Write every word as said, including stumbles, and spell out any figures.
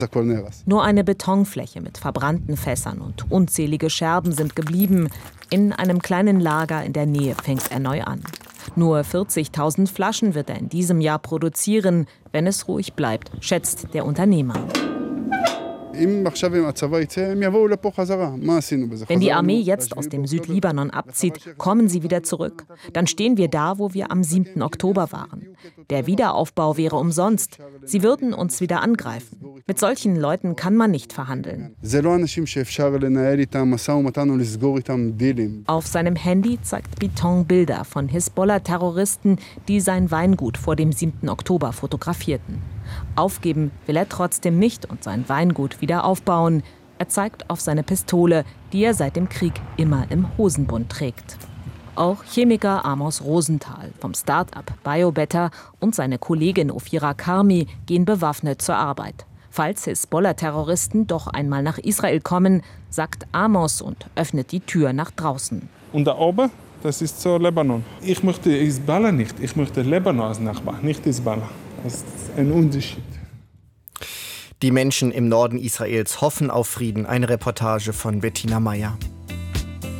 Nur eine Betonfläche mit verbrannten Fässern und unzählige Scherben sind geblieben. In einem kleinen Lager in der Nähe fängt er neu an. Nur vierzigtausend Flaschen wird er in diesem Jahr produzieren, wenn es ruhig bleibt, schätzt der Unternehmer. Wenn die Armee jetzt aus dem Südlibanon abzieht, kommen sie wieder zurück. Dann stehen wir da, wo wir am siebten Oktober waren. Der Wiederaufbau wäre umsonst. Sie würden uns wieder angreifen. Mit solchen Leuten kann man nicht verhandeln. Auf seinem Handy zeigt Biton Bilder von Hisbollah-Terroristen, die sein Weingut vor dem siebten Oktober fotografierten. Aufgeben will er trotzdem nicht und sein Weingut wieder aufbauen. Er zeigt auf seine Pistole, die er seit dem Krieg immer im Hosenbund trägt. Auch Chemiker Amos Rosenthal vom Start-up BioBetter und seine Kollegin Ofira Karmi gehen bewaffnet zur Arbeit. Falls Hisbollah-Terroristen doch einmal nach Israel kommen, sagt Amos und öffnet die Tür nach draußen. Und da oben, das ist so Libanon. Ich möchte Hisbollah nicht, ich möchte Libanon als Nachbar, nicht Hisbollah. Das ist ein Unterschied. Die Menschen im Norden Israels hoffen auf Frieden. Eine Reportage von Bettina Meyer.